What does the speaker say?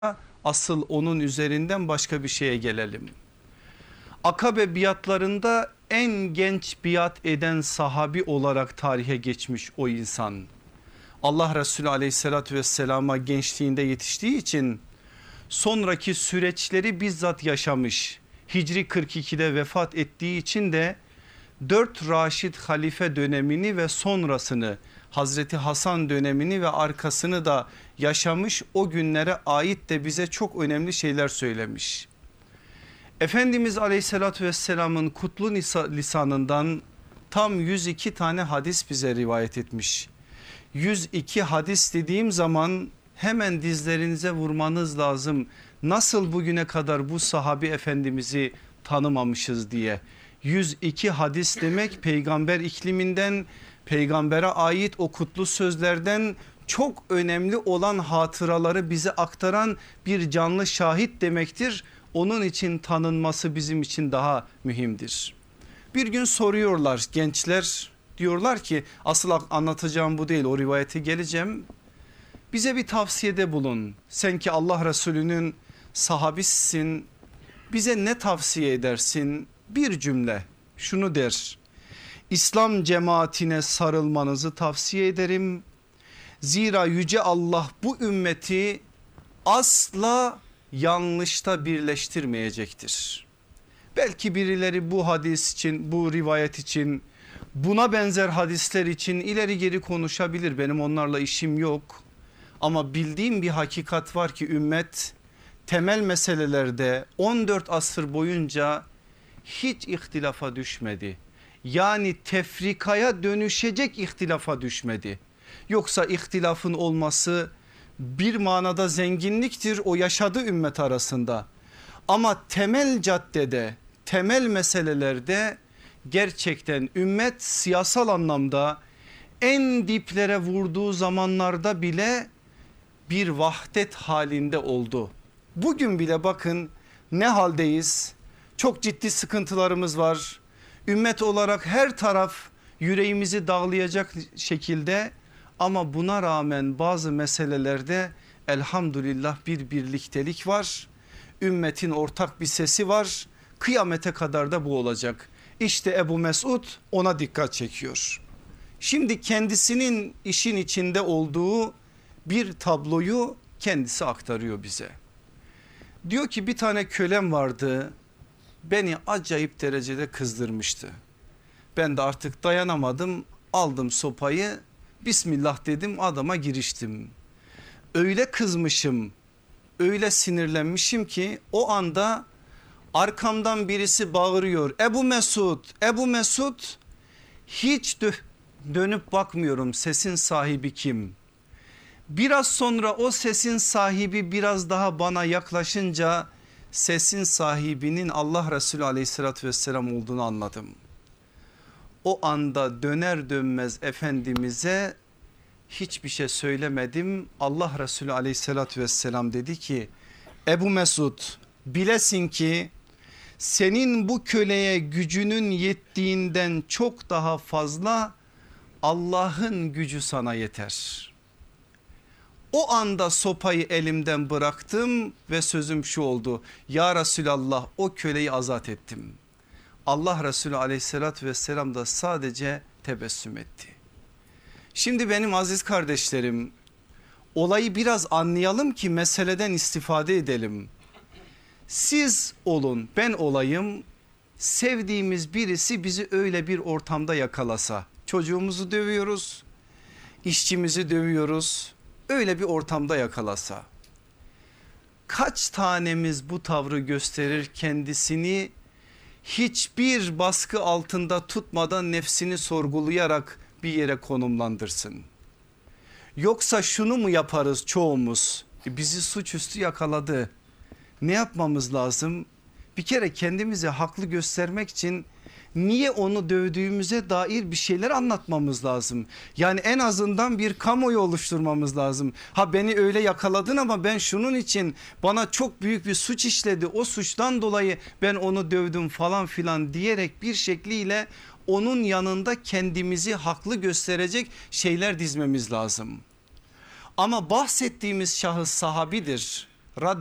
asıl onun üzerinden başka bir şeye gelelim. Akabe biatlarında en genç biat eden sahabi olarak tarihe geçmiş o insan. Allah Resulü aleyhissalatü vesselama gençliğinde yetiştiği için sonraki süreçleri bizzat yaşamış. Hicri 42'de vefat ettiği için de 4 Raşid halife dönemini ve sonrasını, Hazreti Hasan dönemini ve arkasını da yaşamış, o günlere ait de bize çok önemli şeyler söylemiş. Efendimiz aleyhissalatü vesselamın kutlu lisanından tam 102 tane hadis bize rivayet etmiş. 102 hadis dediğim zaman hemen dizlerinize vurmanız lazım. Nasıl bugüne kadar bu sahabi efendimizi tanımamışız diye. 102 hadis demek peygamber ikliminden, peygambere ait o kutlu sözlerden çok önemli olan hatıraları bize aktaran bir canlı şahit demektir. Onun için tanınması bizim için daha mühimdir. Bir gün soruyorlar gençler, diyorlar ki asıl anlatacağım bu değil, o rivayete geleceğim. Bize bir tavsiyede bulun. Sen ki Allah Resulü'nün sahabisisin, bize ne tavsiye edersin? Bir cümle şunu der: İslam cemaatine sarılmanızı tavsiye ederim. Zira yüce Allah bu ümmeti asla yanlışta birleştirmeyecektir. Belki birileri bu hadis için, bu rivayet için, buna benzer hadisler için ileri geri konuşabilir. Benim onlarla işim yok. Ama bildiğim bir hakikat var ki ümmet temel meselelerde 14 asır boyunca hiç ihtilafa düşmedi. Yani tefrikaya dönüşecek ihtilafa düşmedi. Yoksa ihtilafın olması bir manada zenginliktir o yaşadığı ümmet arasında. Ama temel caddede, temel meselelerde gerçekten ümmet siyasal anlamda en diplere vurduğu zamanlarda bile bir vahdet halinde oldu. Bugün bile bakın ne haldeyiz? Çok ciddi sıkıntılarımız var. Ümmet olarak her taraf yüreğimizi dağlayacak şekilde, ama buna rağmen bazı meselelerde elhamdülillah bir birliktelik var. Ümmetin ortak bir sesi var. Kıyamete kadar da bu olacak. İşte Ebu Mesud ona dikkat çekiyor. Şimdi kendisinin işin içinde olduğu bir tabloyu kendisi aktarıyor bize. Diyor ki bir tane kölem vardı, beni acayip derecede kızdırmıştı. Ben de artık dayanamadım, aldım sopayı, Bismillah dedim, adama giriştim. Öyle kızmışım, öyle sinirlenmişim ki o anda arkamdan birisi bağırıyor: Ebu Mesud, Ebu Mesud. Hiç dönüp bakmıyorum sesin sahibi kim. Biraz sonra o sesin sahibi biraz daha bana yaklaşınca sesin sahibinin Allah Resulü aleyhissalatü vesselam olduğunu anladım. O anda döner dönmez Efendimiz'e hiçbir şey söylemedim. Allah Resulü aleyhissalatü vesselam dedi ki: Ebu Mesud, bilesin ki senin bu köleye gücünün yettiğinden çok daha fazla Allah'ın gücü sana yeter. O anda sopayı elimden bıraktım ve sözüm şu oldu: Ya Resulallah, o köleyi azat ettim. Allah Resulü aleyhissalatü vesselam da sadece tebessüm etti. Şimdi benim aziz kardeşlerim, olayı biraz anlayalım ki meseleden istifade edelim. Siz olun, ben olayım, sevdiğimiz birisi bizi öyle bir ortamda yakalasa, çocuğumuzu dövüyoruz, işçimizi dövüyoruz, öyle bir ortamda yakalasa, kaç tanemiz bu tavrı gösterir, kendisini hiçbir baskı altında tutmadan nefsini sorgulayarak bir yere konumlandırsın? Yoksa şunu mu yaparız çoğumuz: bizi suçüstü yakaladı, ne yapmamız lazım? Bir kere kendimizi haklı göstermek için niye onu dövdüğümüze dair bir şeyler anlatmamız lazım. Yani en azından bir kamuoyu oluşturmamız lazım. Ha, beni öyle yakaladın ama ben şunun için, bana çok büyük bir suç işledi, o suçtan dolayı ben onu dövdüm falan filan diyerek bir şekliyle onun yanında kendimizi haklı gösterecek şeyler dizmemiz lazım. Ama bahsettiğimiz şahıs sahabidir.